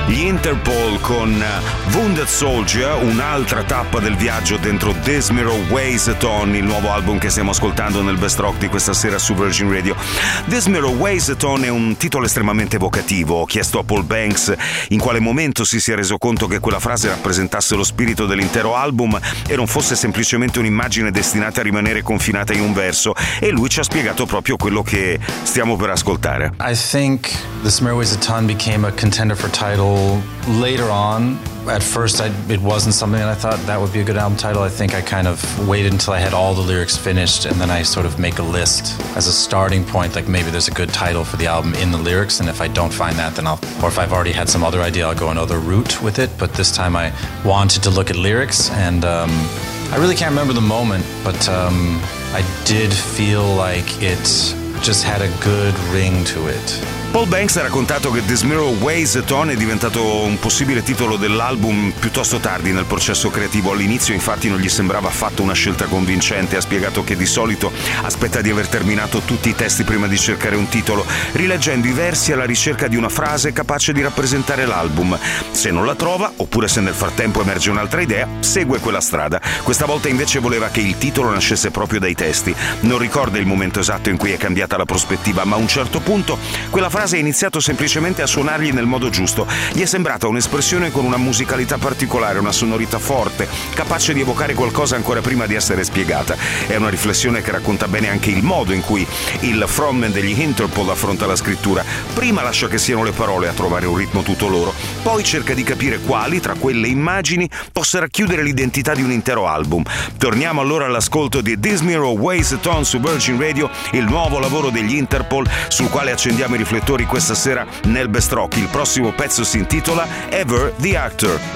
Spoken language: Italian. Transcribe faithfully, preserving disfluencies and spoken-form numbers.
Gli Interpol con Wounded Soldier, un'altra tappa del viaggio dentro This Mirror Weighs a Ton, il nuovo album che stiamo ascoltando nel Best Rock di questa sera su Virgin Radio. This Mirror Weighs a Ton è un titolo estremamente evocativo. Ho chiesto a Paul Banks in quale momento si sia reso conto che quella frase rappresentasse lo spirito dell'intero album e non fosse semplicemente un'immagine destinata a rimanere confinata in un verso, e lui ci ha spiegato proprio quello che stiamo per ascoltare. I think This Mirror Weighs a Ton became a contender for title later on. At first, I, it wasn't something that I thought that would be a good album title. I think I kind of waited until I had all the lyrics finished, and then I sort of make a list as a starting point, like maybe there's a good title for the album in the lyrics, and if I don't find that, then I'll, or if I've already had some other idea, I'll go another route with it. But this time I wanted to look at lyrics, and um, I really can't remember the moment, but um, I did feel like it just had a good ring to it. Paul Banks ha raccontato che This Mirror Weighs a Ton è diventato un possibile titolo dell'album piuttosto tardi nel processo creativo. All'inizio infatti non gli sembrava affatto una scelta convincente. Ha spiegato che di solito aspetta di aver terminato tutti i testi prima di cercare un titolo, rileggendo i versi alla ricerca di una frase capace di rappresentare l'album. Se non la trova, oppure se nel frattempo emerge un'altra idea, segue quella strada. Questa volta invece voleva che il titolo nascesse proprio dai testi. Non ricorda il momento esatto in cui è cambiata la prospettiva, ma a un certo punto quella frase ha iniziato semplicemente a suonargli nel modo giusto. Gli è sembrata un'espressione con una musicalità particolare, una sonorità forte, capace di evocare qualcosa ancora prima di essere spiegata. È una riflessione che racconta bene anche il modo in cui il frontman degli Interpol affronta la scrittura. Prima lascia che siano le parole a trovare un ritmo tutto loro, poi cerca di capire quali, tra quelle immagini, possa racchiudere l'identità di un intero album. Torniamo allora all'ascolto di This Mirror Weighs a Ton su Virgin Radio, il nuovo lavoro degli Interpol sul quale accendiamo i riflettori questa sera nel Best Rock. Il prossimo pezzo si intitola Ever the Actor.